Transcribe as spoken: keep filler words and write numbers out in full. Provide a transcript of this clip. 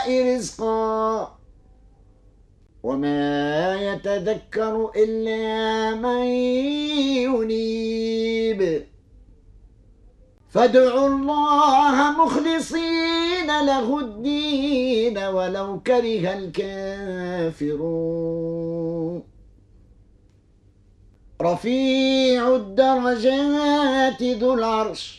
السماء رزقا وما يتذكر إلا من ينيب فادعوا الله مخلصين له الدين ولو كره الكافرون رفيع الدرجات ذو العرش